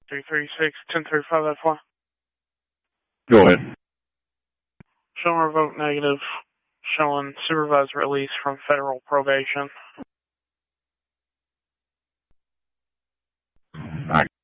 336-1035 Go ahead. Showing revoke negative. Showing supervised release from federal probation.